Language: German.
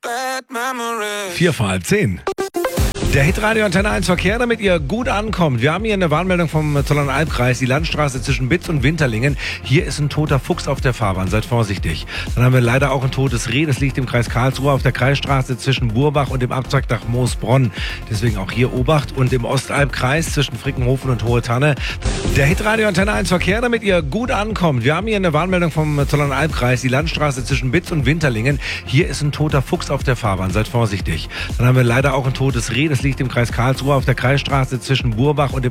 Vier vor halb 10. Der Hitradio Antenne 1 Verkehr, damit ihr gut ankommt. Wir haben hier eine Warnmeldung vom Zollernalb-Kreis, die Landstraße zwischen Bitz und Winterlingen. Hier ist ein toter Fuchs auf der Fahrbahn, seid vorsichtig. Dann haben wir leider auch ein totes Reh, das liegt im Kreis Karlsruhe auf der Kreisstraße zwischen Burbach und dem Abzweig nach Moosbronn. Deswegen auch hier Obacht. Und im Ostalbkreis zwischen Frickenhofen und Hohe Tanne. Der Hitradio Antenne 1 Verkehr, damit ihr gut ankommt. Wir haben hier eine Warnmeldung vom Zollernalb-Kreis, die Landstraße zwischen Bitz und Winterlingen. Hier ist ein toter Fuchs auf der Fahrbahn, seid vorsichtig. Dann haben wir leider auch ein totes Reh, das liegt im Kreis Karlsruhe auf der Kreisstraße zwischen Burbach und dem